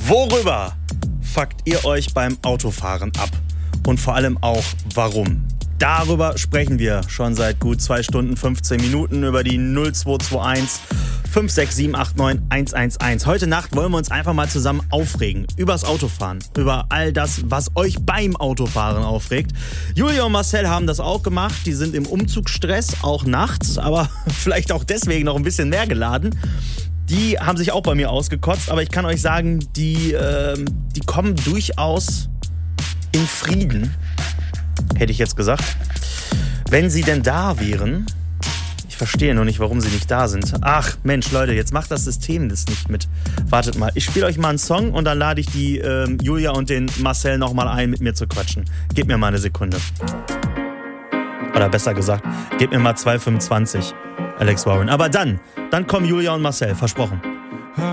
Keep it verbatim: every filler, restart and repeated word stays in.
Worüber fuckt ihr euch beim Autofahren ab? Und vor allem auch, warum? Darüber sprechen wir schon seit gut zwei Stunden, fünfzehn Minuten über die null zwei zwei eins fünf sechs sieben acht neun eins eins eins. Heute Nacht wollen wir uns einfach mal zusammen aufregen. Übers Autofahren. Über all das, was euch beim Autofahren aufregt. Julia und Marcel haben das auch gemacht. Die sind im Umzugsstress, auch nachts, aber vielleicht auch deswegen noch ein bisschen mehr geladen. Die haben sich auch bei mir ausgekotzt, aber ich kann euch sagen, die, äh, die kommen durchaus in Frieden, hätte ich jetzt gesagt. Wenn sie denn da wären. Ich verstehe nur nicht, warum sie nicht da sind. Ach, Mensch, Leute, jetzt macht das System das nicht mit. Wartet mal, ich spiele euch mal einen Song und dann lade ich die ähm, Julia und den Marcel nochmal ein, mit mir zu quatschen. Gebt mir mal eine Sekunde. Oder besser gesagt, gebt mir mal zwei fünfundzwanzig, Alex Warren. Aber dann, dann kommen Julia und Marcel, versprochen.